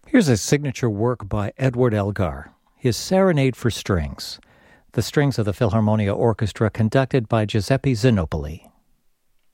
Here's a signature work by Edward Elgar, his Serenade for Strings, the strings of the Philharmonia Orchestra conducted by Giuseppe Zinopoli.